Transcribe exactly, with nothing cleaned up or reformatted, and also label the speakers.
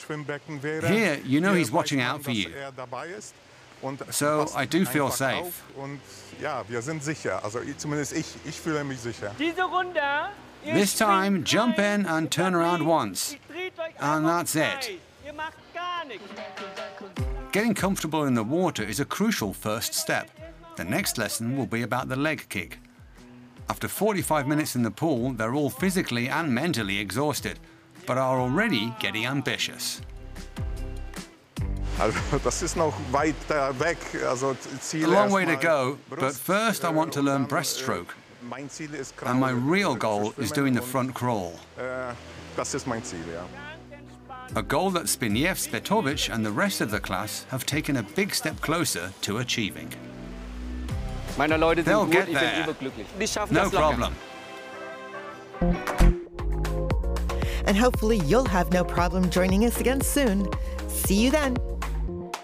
Speaker 1: Here, you know he's watching out for you. So I do feel safe. This time, jump in and turn around once. And that's it. Getting comfortable in the water is a crucial first step. The next lesson will be about the leg kick. After forty-five minutes in the pool, they're all physically and mentally exhausted, but are already getting ambitious.
Speaker 2: A
Speaker 1: long way to go, but first I want to learn breaststroke. And my real goal is doing the front crawl. A goal that Zbigniew Spetovic and the rest of the class have taken a big step closer to achieving. They'll get there. No problem.
Speaker 3: And hopefully you'll have no problem joining us again soon. See you then.